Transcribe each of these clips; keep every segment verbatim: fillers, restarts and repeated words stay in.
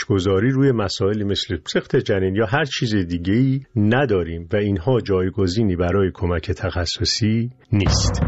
ارزش‌گذاری روی مسائلی مثل سقط جنین یا هر چیز دیگه‌ای نداریم و اینها جایگزینی برای کمک تخصصی نیست.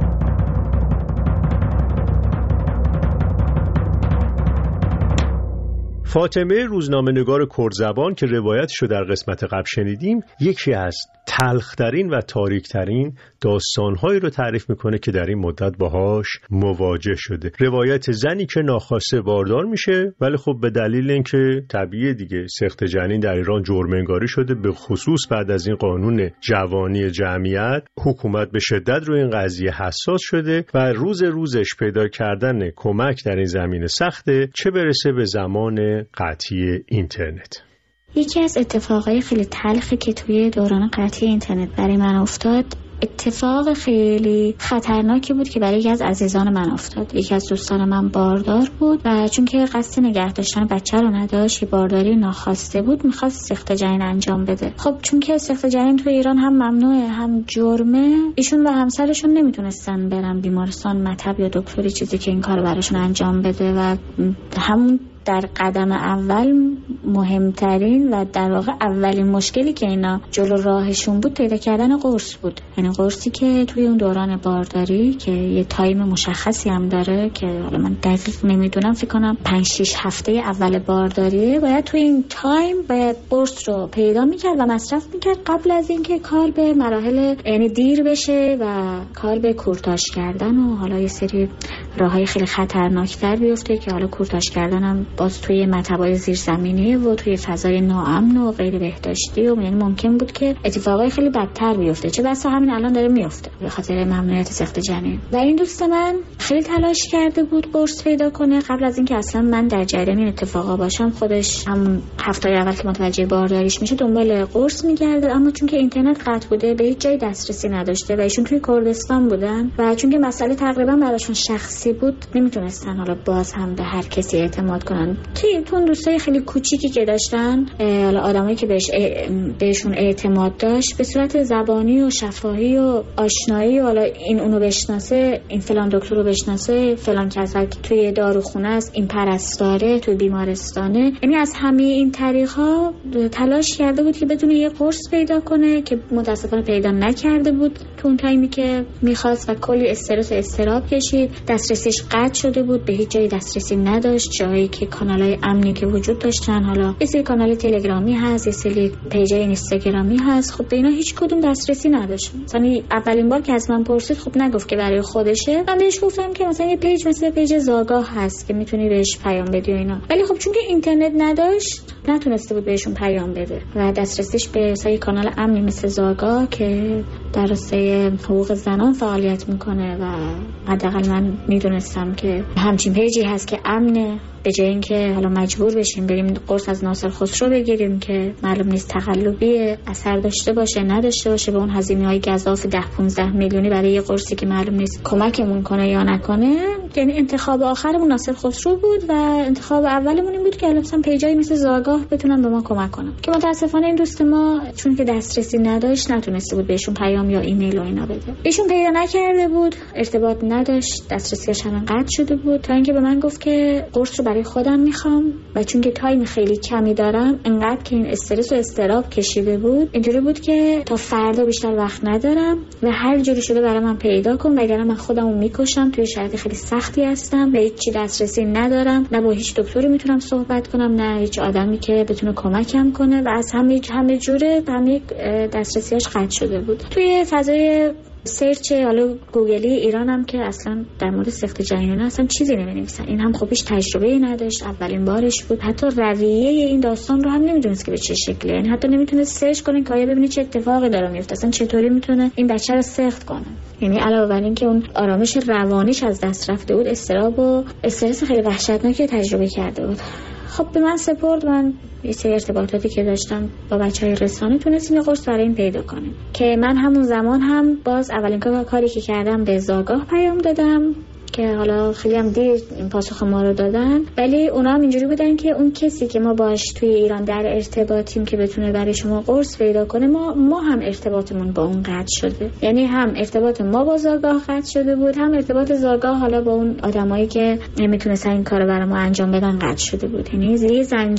فاطمه روزنامه‌نگار کردزبان که روایتشو در قسمت قبل شنیدیم، یکی از تلخ‌ترین و تاریک‌ترین داستان‌هایی رو تعریف میکنه که در این مدت باهاش مواجه شده. روایت زنی که ناخواسته باردار میشه، ولی خب به دلیل اینکه طبیعیه دیگه سقط جنین در ایران جرم انگاری شده، به خصوص بعد از این قانون جوانی جمعیت، حکومت به شدت روی این قضیه حساس شده و روز روزش پیدا کردن کمک در این زمینه سخته، چه برسه به زمان قطعی اینترنت. یکی از اتفاقای خیلی تلخی که توی دوران قطعی اینترنت برای من افتاد، اتفاق خیلی خطرناکی بود که برای یکی از عزیزان من افتاد. یکی از دوستان من باردار بود و چون که قصد نگه داشتن بچه رو نداشت، بارداری ناخواسته بود، میخواست سقط جنین انجام بده. خب چون که سقط جنین توی ایران هم ممنوعه هم جرمه، ایشون و همسرشون نمیتونستن برن بیمارستان، مطب یا دکتری چیزی که این کار براشون انجام بده و همون در قدم اول مهمترین و در واقع اولین مشکلی که اینا جلو راهشون بود پیدا کردن قرص بود. یعنی قرصی که توی اون دوران بارداری که یه تایم مشخصی هم داره که حالا من دقیق نمیدونم، فکر کنم پنج شش هفته اول بارداریه، باید توی این تایم باید قرص رو پیدا میکرد و مصرف میکرد قبل از اینکه کار به مراحل یعنی دیر بشه و کار به کورتاژ کردن و حالا یه سری راههای خیلی خطرناکتر بیفته که حالا کورتاژ کردن هم باز توی مطب‌های زیرزمینی و توی فضای ناامن و غیر بهداشتی و یعنی ممکن بود که اتفاقای خیلی بدتر بیفته، چه بسا همین الان داره میفته به خاطر ممنوعیت سقط جنین. و این دوست من خیلی تلاش کرده بود قرص پیدا کنه قبل از اینکه اصلا من در جریان این اتفاقا باشم. خودش هم هفته‌ی اول که متوجه بارداریش میشه دنبال قرص میگرده، اما چون که اینترنت قطع بوده به هیچ جای دسترسی نداشته و ایشون توی کردستان بودن و چون که مسئله تقریبا براشون شخصی بود نمیتونستن حالا باز هم به هر کسی اعتماد کنن. توی تون دوستای خیلی کوچیکی که داشتن، حالا آدمایی که بهش بهشون اعتماد داشت، به صورت زبانی و شفاهی و آشنایی و حالا این اونو بشناسه، این فلان دکتر رو بشناسه، فلان کسا که توی داروخونه است، این پرستاره توی بیمارستانه، یعنی از همه این طریق‌ها تلاش کرده بود که بتونه یه قرص پیدا کنه که متاسفانه پیدا نکرده بود تو اون تایمی که می‌خواست و کلی استرس و اضطراب کشید. دسترسیش قطع شده بود، به هیچ جای دسترسی نداشت، جایی که کانال‌های امنی که وجود داشتن، حالا یه سری کانال تلگرامی هست، یه سری پیجای اینستاگرامی هست، خب به اینا هیچ کدوم دسترسی نداشت. مثلا اولین بار که از من پرسید خب نگفت که برای خودشه، من بهش گفتم که مثلا یه پیج مثل پیج زاگاه هست که میتونی بهش پیام بدی و اینا، ولی خب چون که اینترنت نداشت نتونسته بود بهشون پیام بده و دسترسیش به سری کانال امنی مثل زاگاه که در راسته حقوق زنان فعالیت میکنه و حداقل من میدونستم که همچین پیجی هست که امنه، به جای اینکه حالا مجبور بشیم بریم قرص از ناصر خسرو بگیریم که معلوم نیست تقلبیه، اثر داشته باشه نداشته باشه، به اون هزینه‌های گزاف ده پانزده میلیونی برای یه قرصی که معلوم نیست کمکمون کنه یا نکنه. یعنی انتخاب آخرمون ناصر خسرو بود و انتخاب اولمون این بود که مثلا پیجای مثل زاگاه بتونن به ما کمک کنن، که متاسفانه این دوست ما چون که دسترسی نداشت نتونسته بود بهشون پیام یا ایمیل و اینا بده، ایشون پیدا نکرده بود، ارتباط نداشت، دسترسیش هم قطع شده بود، تا اینکه به من گفت که قرص رو برای خودم میخوام و چون که تایم خیلی کمی دارم، انقدر که این استرس و استراب کشیده بود، اینجوری بود که تا فردا بیشتر وقت ندارم و هر جوری شده برای من پیدا کن وگرنه من خودمو میکشم، توی شرایط خیلی سختی هستم و هیچ چی دسترسی ندارم، نه با هیچ دکتری میتونم صحبت کنم نه هیچ آدمی که بتونه کمکم کنه و از همه همه جوره همه دسترسیاش قطع شده بود. توی فضای سرچ حالا گوگلی ایران هم که اصلا در مورد سقط جنین اصلا چیزی نمی‌نویسن، این هم خب هیچ تجربه‌ای نداشت، اولین بارش بود، حتی رویه این داستان رو هم نمیدونست که به چه شکلیه، یعنی حتی نمیتونست سرچ کنه که آیا ببینه چه اتفاقی داره میفته، اصلا چطوری میتونه این بچه رو سقط کنه. یعنی علاوه بر این که اون آرامش روانیش از دست رفته بود، استراب و استرس خیلی وحشتناکی تجربه کرده بود. خب به من سپرد، من یه سری ارتباطاتی که داشتم با بچهای رسانه تونستیم یه قرص برای این پیدا کنیم که من همون زمان هم باز اولین کاری که کردم به زاگاه پیام دادم که حالا خیلی هم دیر این پاسخ ما رو دادن، ولی اونا هم اینجوری بودن که اون کسی که ما باش توی ایران در ارتباطیم که بتونه برای شما قرص پیدا کنه، ما ما هم ارتباطمون با اون قطع شده، یعنی هم ارتباط ما با زاگاه قطع شده بود، هم ارتباط زاگاه حالا با اون آدمایی که میتونستن این کارو برای ما انجام بدن قطع شده بود. یعنی زیر